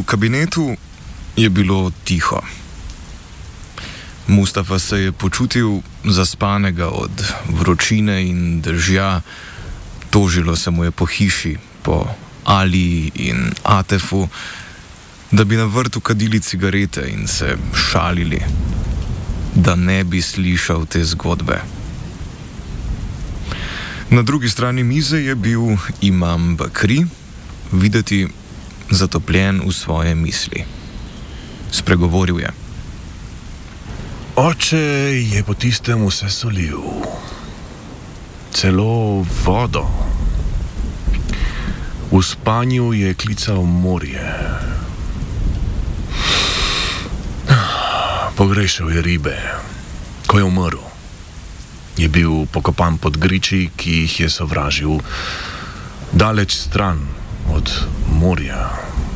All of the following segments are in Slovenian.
kabinetu je bilo tiho. Mustafa se je počutil zaspanega od vročine in dežja, tožilo se mu je po hiši, po Aliji in Atefu, da bi na vrtu kadili cigarete in se šalili, da ne bi slišal te zgodbe. Na drugi strani mize je bil imam Bakri, videti zatopljen v svoje misli. Spregovoril je. Oče je po tistem vse solil, celo vodo. V spanju je klical morje. Pogrešal je ribe. Ko je umrl, je bil pokopan pod griči, ki jih je sovražil, daleč stran od morja.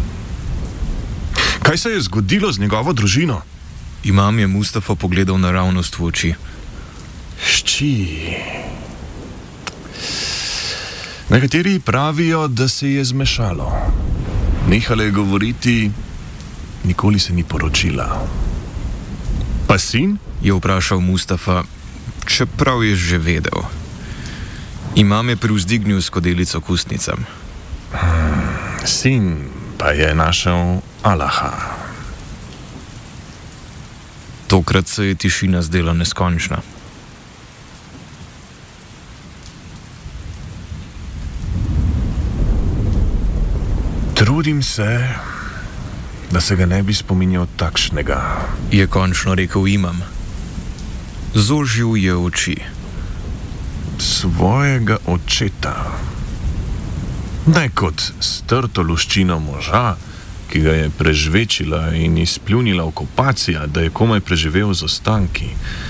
Kaj se je zgodilo z njegovo družino? Imam je Mustafa pogledal naravnost v oči. Hči. Nekateri pravijo, da se je zmešalo. Nehala je govoriti, nikoli se ni poročila. Pa sin? Je vprašal Mustafa, čeprav je že vedel. Imam je privzdignil skodelico k ustnicam. Sin pa je našel Allaha. Tokrat se je tišina zdela neskončna. Trudim se, da se ga ne bi spominjal takšnega, je končno rekel imam. Zožil je oči. Svojega očeta. Ne kot strto luščino moža, ki ga je prežvečila in izpljunila okupacija, da je komaj preživel z ostanki.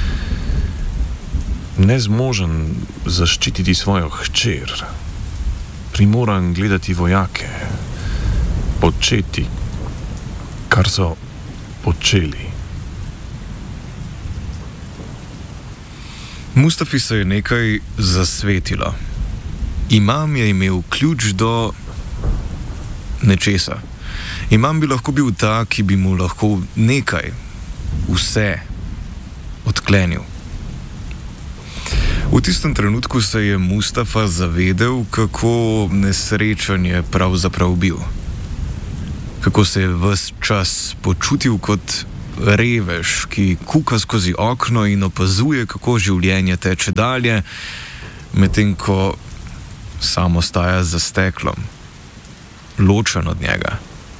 Nezmožen zaščititi svojo hčer, primoran gledati vojake, početi, kar so počeli. Mustafi se je nekaj zasvetilo. Imam je imel ključ do nečesa. Imam bi lahko bil ta, ki bi mu lahko nekaj, vse, odklenil. V tistem trenutku se je Mustafa zavedel, kako nesrečen je pravzaprav bil. Kako se je ves čas počutil kot revež, ki kuka skozi okno in opazuje, kako življenje teče dalje, medtem ko sam ostaja za steklom, ločen od njega.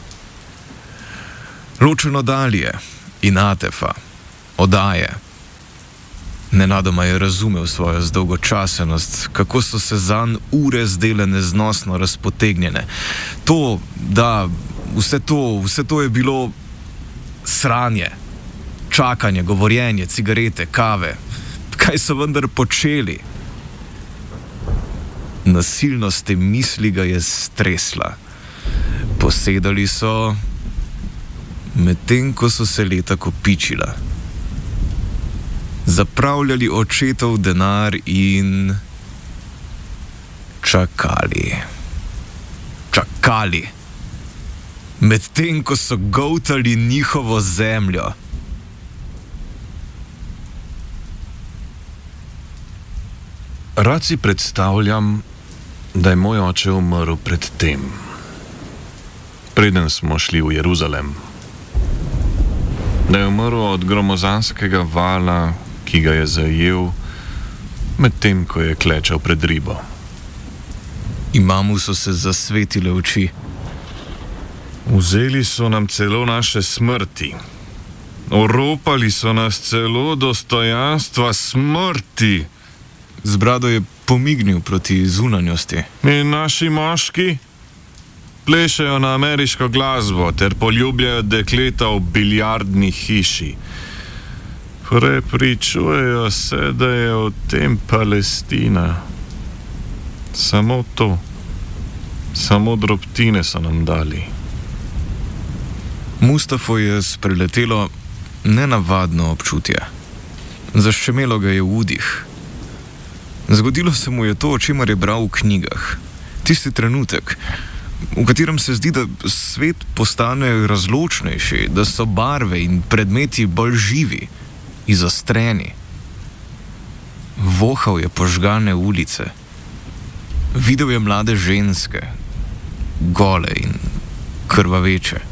Ločen od Alije in Atefa, odaje. Nenadoma je razumel svojo zdolgočasenost, kako so se zanj ure zdele neznosno razpotegnjene. To, da vse to je bilo sranje, čakanje, govorjenje, cigarete, kave. Kaj so vendar počeli? Nasilnost te misli ga je stresla. Posedali so, medtem ko so se leta kopičila. Zapravljali očetov denar in čakali. Čakali. Medtem ko so goltali njihovo zemljo. Rad si predstavljam, da je moj oče umrl pred tem, preden smo šli v Jeruzalem. Da je umrl od gromozanskega vala, ki ga je zajel, medtem ko je klečal pred ribo. Imamu so se zasvetile oči. Vzeli so nam celo naše smrti. Oropali so nas celo dostojanstva smrti. Z brado je pomignil proti zunanjosti. In naši moški plešejo na ameriško glasbo ter poljubljajo dekleta v biljardni hiši. Prepričujejo se, da je v tem Palestina. Samo to. Samo drobtine so nam dali. Mustafo je spreletelo nenavadno občutje. Zaščemelo ga je v udih. Zgodilo se mu je to, o čemer je bral v knjigah. Tisti trenutek, v katerem se zdi, da svet postane razločnejši, da so barve in predmeti bolj živi, izostreni. Vohal je požgane ulice. Videl je mlade ženske, gole in krvaveče.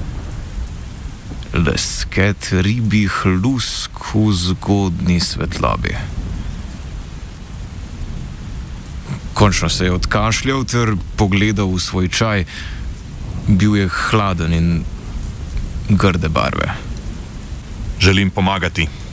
Lesket ribjih lusk v zgodni svetlobi. Končno se je odkašljal ter pogledal v svoj čaj. Bil je hladen in grde barve. Želim pomagati.